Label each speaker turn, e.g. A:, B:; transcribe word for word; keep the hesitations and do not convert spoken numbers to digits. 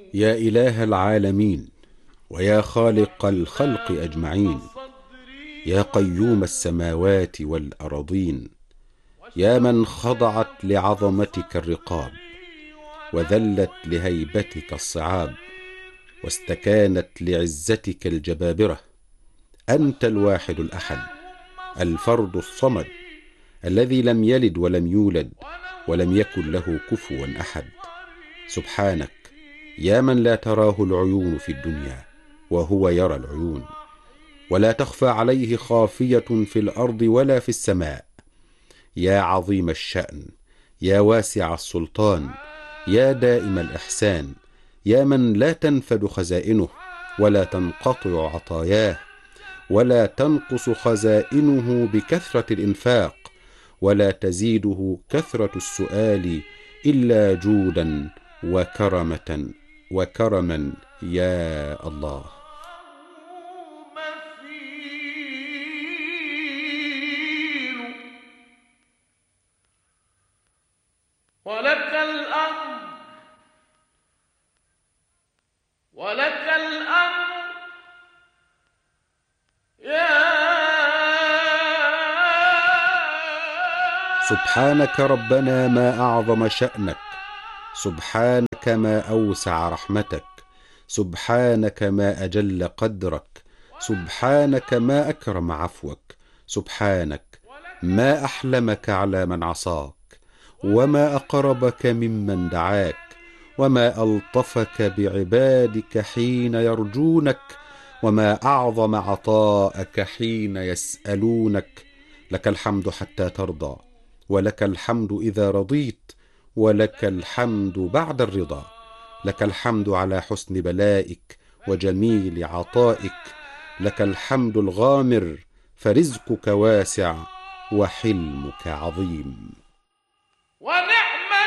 A: يا إله العالمين، ويا خالق الخلق أجمعين، يا قيوم السماوات والأراضين، يا من خضعت لعظمتك الرقاب، وذلت لهيبتك الصعاب، واستكانت لعزتك الجبابرة. أنت الواحد الأحد، الفرد الصمد، الذي لم يلد ولم يولد ولم يكن له كفوا أحد. سبحانك يا من لا تراه العيون في الدنيا وهو يرى العيون، ولا تخفى عليه خافية في الأرض ولا في السماء. يا عظيم الشأن، يا واسع السلطان، يا دائم الإحسان، يا من لا تنفد خزائنه ولا تنقطع عطاياه، ولا تنقص خزائنه بكثرة الإنفاق، ولا تزيده كثرة السؤال إلا جودا وكرمة وكرما يا الله.
B: ولك الأمر ولك الأمر يا
A: سبحانك ربنا ما أعظم شأنك، سبحانك ما أوسع رحمتك، سبحانك ما أجل قدرك، سبحانك ما أكرم عفوك، سبحانك ما أحلمك على من عصاك، وما أقربك ممن دعاك، وما ألطفك بعبادك حين يرجونك، وما أعظم عطاءك حين يسألونك. لك الحمد حتى ترضى، ولك الحمد إذا رضيت، ولك الحمد بعد الرضا. لك الحمد على حسن بلائك وجميل عطائك، لك الحمد الغامر، فرزقك واسع وحلمك عظيم.